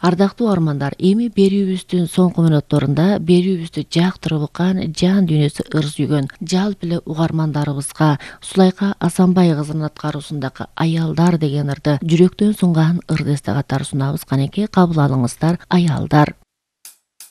Ардактуу армандар, эми берүүбүздүн соңку мүнөттөрүндө берүүбүздү жактырып уккан, жан дүйнөсү ырзүйгөн жалпы эле угармандарыбызга Сулайка Асанбай кызынын аткаруусундагы аялдар деген ырды жүрөктөн сунган ырды эсте катары сунабыз. Канеки кабыл алыңыздар, аялдар.